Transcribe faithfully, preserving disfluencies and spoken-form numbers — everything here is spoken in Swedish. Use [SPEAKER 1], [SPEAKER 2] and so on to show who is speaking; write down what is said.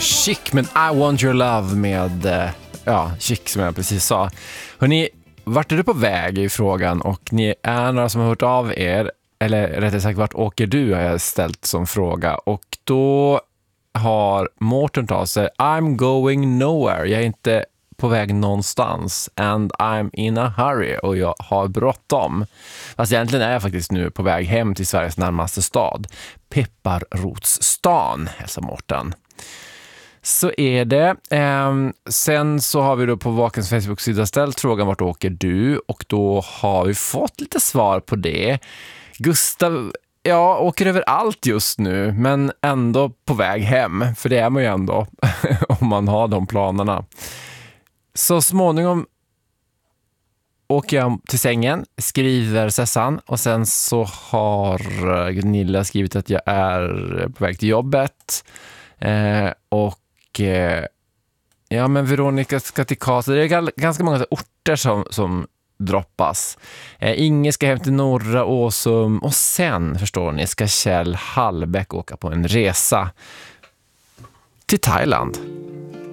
[SPEAKER 1] Chic med I Want Your Love med, eh, ja, Chic som jag precis sa. Hörrni, vart är du på väg i frågan? Och ni är några som har hört av er, eller rättare sagt, vart åker du har jag ställt som fråga. Och då har Mårten tagit sig, I'm going nowhere. Jag är inte på väg någonstans. And I'm in a hurry. Och jag har bråttom. Fast egentligen är jag faktiskt nu på väg hem till Sveriges närmaste stad. Pepparrotsstan, hälsar Mårten. Så är det. Eh, sen så har vi då på Vakens Facebook-sida ställt frågan vart åker du? Och då har vi fått lite svar på det. Gustav, ja, åker över allt just nu, men ändå på väg hem. För det är man ju ändå om man har de planerna. Så småningom åker jag till sängen, skriver Sessan, och sen så har Gunilla skrivit att jag är på väg till jobbet. Eh, och eh, ja, men Veronica ska till Karlstad. Det är ganska många orter som, som droppas. Eh, Inge ska hem till Norra Åsum, och sen, förstår ni, ska Kjell Hallbäck åka på en resa till Thailand.